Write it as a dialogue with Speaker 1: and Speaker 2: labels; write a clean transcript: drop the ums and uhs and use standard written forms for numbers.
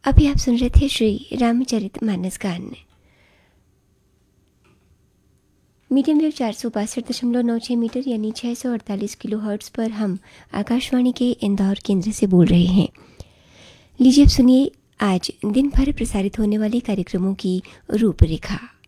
Speaker 1: अभी आप सुन रहे थे श्री रामचरितमानस गान। मीडियम वेव 462.96 मीटर यानी 648 किलो हर्ट्ज़ पर हम आकाशवाणी के इंदौर केंद्र से बोल रहे हैं। लीजिए अब सुनिए आज दिन भर प्रसारित होने वाले कार्यक्रमों की रूपरेखा।